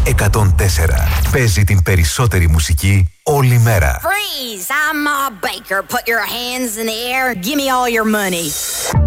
104. Παίζει την περισσότερη μουσική όλη μέρα. Freeze! I'm Ma Baker. Put your hands in the air. Give me all your money.